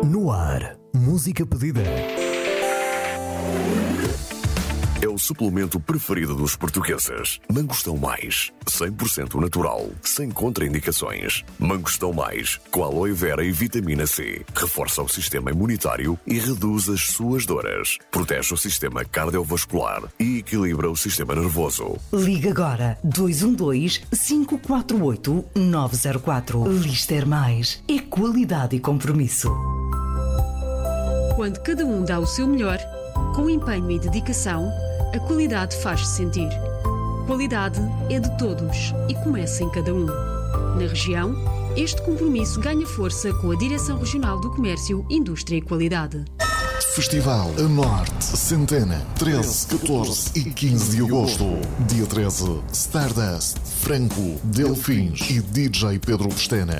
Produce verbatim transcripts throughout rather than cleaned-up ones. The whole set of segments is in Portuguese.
No ar, música pedida. É o suplemento preferido dos portugueses. Mangostão Mais, cem por cento natural, sem contraindicações. Mangostão Mais, com aloe vera e vitamina C. Reforça o sistema imunitário e reduz as suas dores. Protege o sistema cardiovascular e equilibra o sistema nervoso. Liga agora dois um dois, cinco quatro oito, nove zero quatro. Lister Mais é qualidade e compromisso. Quando cada um dá o seu melhor, com empenho e dedicação, a qualidade faz-se sentir. Qualidade é de todos e começa em cada um. Na região, este compromisso ganha força com a Direção Regional do Comércio, Indústria e Qualidade. Festival a Norte, Centena, treze, catorze e quinze de agosto. Dia treze, Stardust, Franco, Delfins e D J Pedro Pestana.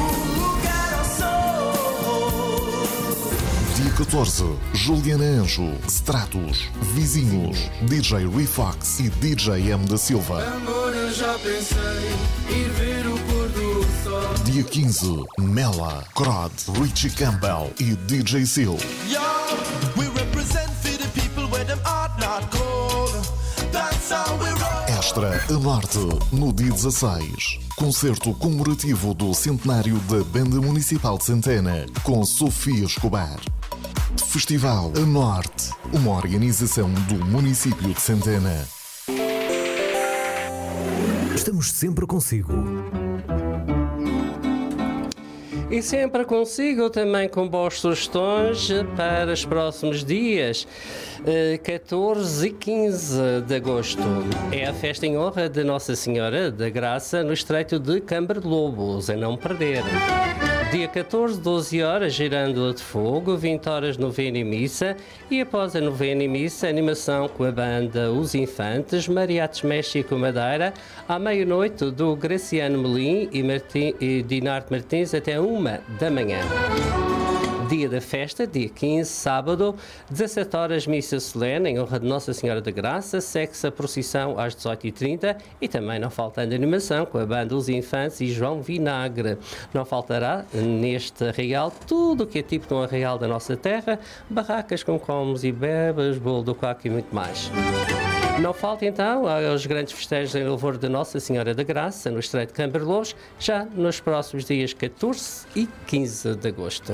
Dia catorze, Juliana Anjo, Stratos, Vizinhos, D J Refox e D J M da Silva. Amor, eu já pensei ir ver o pôr do sol. Dia quinze, Mela, Crod, Richie Campbell e D J Seal. Yo, we represent for the people where them heart not cold. That's how we roll. Extra a Norte, no dia dezasseis. Concerto comemorativo do centenário da Banda Municipal de Centena, com Sofia Escobar. Festival a Norte, uma organização do município de Centena. Estamos sempre consigo. E sempre consigo também com boas sugestões para os próximos dias, catorze e quinze de agosto. É a festa em honra de Nossa Senhora da Graça no Estreito de Cambarlobos, a não perder. Dia catorze, doze horas, girando de fogo, vinte horas, novena e missa, e após a novena e missa, animação com a banda Os Infantes, Mariates México Madeira, à meia-noite do Graciano Melim e, Martim, e Dinarte Martins até uma da manhã. Dia da festa, dia quinze, sábado, dezassete horas, missa solene em honra de Nossa Senhora da Graça, segue-se a procissão às dezoito e trinta e também não faltando animação com a banda Os Infantes e João Vinagre. Não faltará neste arraial tudo o que é tipo de um arraial da nossa terra, barracas com comes e bebas, bolo do coque e muito mais. Não falta então aos grandes festejos em louvor de Nossa Senhora da Graça no Estreito de Cambarlobos, já nos próximos dias catorze e quinze de agosto.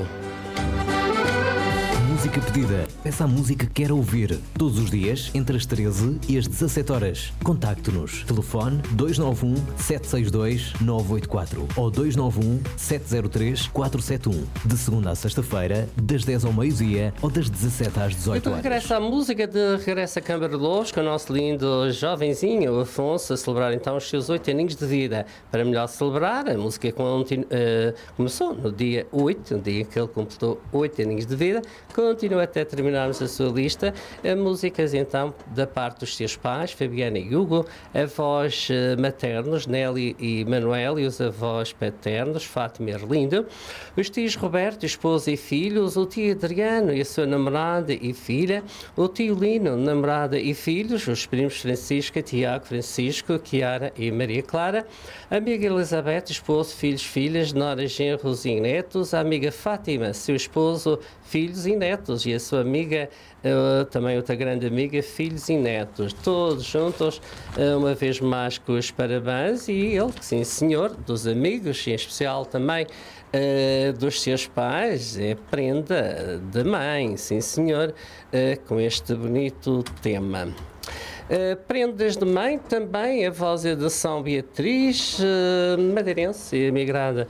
Música pedida. Peça a música que quer ouvir. Todos os dias, entre as treze e as dezassete horas. Contacte-nos. Telefone dois nove um, sete seis dois, nove oito quatro ou dois nove um, sete zero três, quatro sete um. De segunda a sexta-feira, das dez ao meio-dia ou das dezassete às dezoito horas. Então regressa a música de Regresso a Cambarlobos com o nosso lindo jovenzinho Afonso a celebrar então os seus oito aninhos de vida. Para melhor celebrar, a música continu- uh, começou no dia oito, no dia em que ele completou oito aninhos de vida. Continua até terminarmos a sua lista. Músicas então da parte dos seus pais, Fabiana e Hugo, avós maternos, Nelly e Manuel, e os avós paternos, Fátima e Arlindo, os tios Roberto, esposa e filhos, o tio Adriano e a sua namorada e filha, o tio Lino, namorada e filhos, os primos Francisca, Tiago, Francisco, Chiara e Maria Clara, a amiga Elizabeth, esposo, filhos, filhas, noras, genros e netos, a amiga Fátima, seu esposo, filhos e netos, e a sua amiga, uh, também outra grande amiga, filhos e netos, todos juntos, uh, uma vez mais com os parabéns, e ele, sim senhor, dos amigos, e em especial também uh, dos seus pais, é prenda de mãe, sim senhor, uh, com este bonito tema. Uh, prendas de mãe também, a voz de São Beatriz, uh, madeirense, emigrada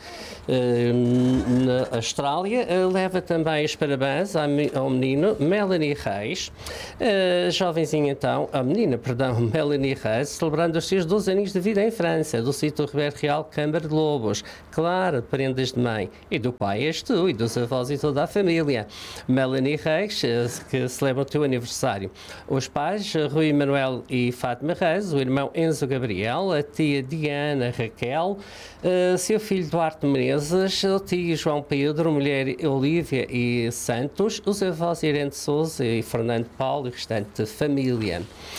uh, na Austrália, uh, leva também os parabéns ao, ao menino Melanie Reis, uh, jovenzinha então, a menina, perdão, Melanie Reis, celebrando os seus doze anos de vida em França, do sítio Roberto Real Cambarlobos. Claro, prendas de mãe, e do pai és tu, e dos avós e toda a família. Melanie Reis, uh, que celebra o teu aniversário. Os pais, uh, Rui Manuel e Fátima Reis, o irmão Enzo Gabriel, a tia Diana Raquel, uh, seu filho Duarte Menezes, o tio João Pedro, mulher Olívia e Santos, os avós Irene de Souza e Fernando Paulo e o restante família.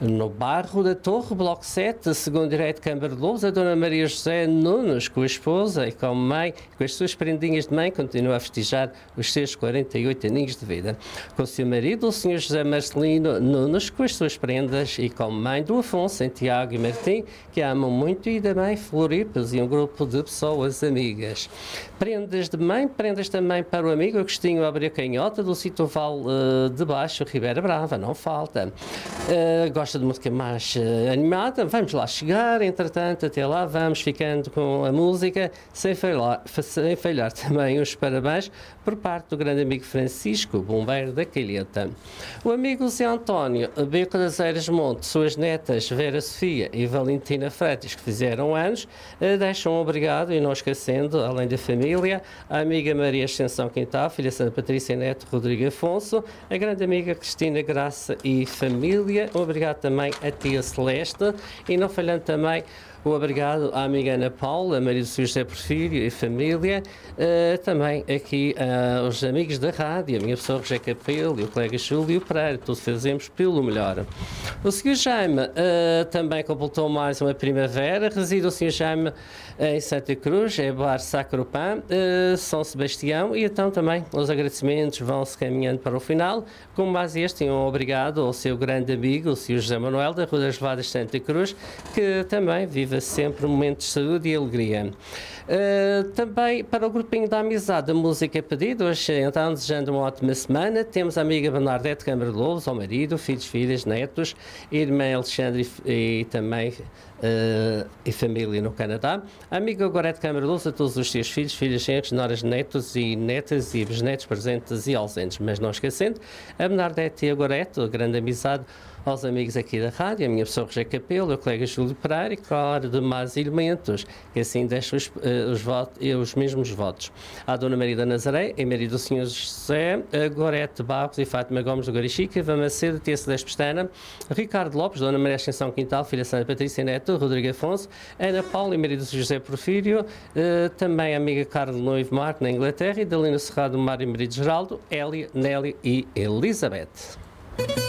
No bairro da Torre, bloco sete, segundo direito Câmara de Lobos, a Dona Maria José Nunes, com a esposa e com a mãe, com as suas prendinhas de mãe, continua a festejar os seus quarenta e oito aninhos de vida. Com o seu marido, o senhor José Marcelino Nunes, com as suas prendas e com a mãe do Afonso, Santiago e Martim, que a amam muito, e também Floripas e um grupo de pessoas amigas. Prendas de mãe, prendas também para o amigo Agostinho Abreu Canhota, do Sítio Val uh, de Baixo, Ribeira Brava, não falta. Uh, gosta de música mais uh, animada, vamos lá chegar, entretanto, até lá vamos ficando com a música, sem falhar, sem falhar também os parabéns por parte do grande amigo Francisco, bombeiro da Calheta. O amigo Zé António Beco das Eiras Monte, suas netas Vera Sofia e Valentina Freitas, que fizeram anos, uh, deixam um obrigado, e não esquecendo, além da família, a amiga Maria Ascensão Quintal, filha Santa Patrícia Neto Rodrigo Afonso, a grande amiga Cristina Graça e família, um obrigado também a tia Celeste, e não falhando também o obrigado à amiga Ana Paula, a marido do senhor José Porfírio e família, uh, também aqui uh, os amigos da rádio, a minha pessoa José Capelo e o colega Júlio Pereira, todos fazemos pelo melhor. O senhor Jaime uh, também completou mais uma primavera, reside o senhor Jaime em Santa Cruz, é Bar Sacropã, uh, São Sebastião, e então também os agradecimentos vão-se caminhando para o final, como mais este, um obrigado ao seu grande amigo, o senhor José Manuel, da Rua das Levadas Santa Cruz, que também vive sempre momentos de saúde e alegria. Uh, também para o grupinho da amizade, a música é pedido, hoje então desejando uma ótima semana, temos a amiga Bernardete Câmara de Lobos, ao marido, filhos, filhas, netos, irmã Alexandre e, e também Uh, e família no Canadá. A amiga Gorete Câmara de Lobos, a todos os seus filhos, filhas, genros, noras, netos e netas e bisnetos presentes e ausentes, mas não esquecendo a Bernardete e a Gorete, a grande amizade aos amigos aqui da rádio, a minha pessoa Roger Capelo, o colega Júlio Pereira e, claro, demais elementos, que assim deixam os, uh, os, votos, os mesmos votos. À Dona Maria da Nazaré, em marido do senhor José, a Gorete Barros e Fátima Gomes do Garichica, Vamacedo, Tia Celeste Pestana, Ricardo Lopes, Dona Maria Ascensão Quintal, filha Santa Patrícia Neto, Rodrigo Afonso, Ana Paula e marido do senhor José Porfírio, uh, também a amiga Carlos Noivo Marco, na Inglaterra, e Dalina Serrado, Mário e marido Geraldo, Hélia, Nélia e Elizabeth.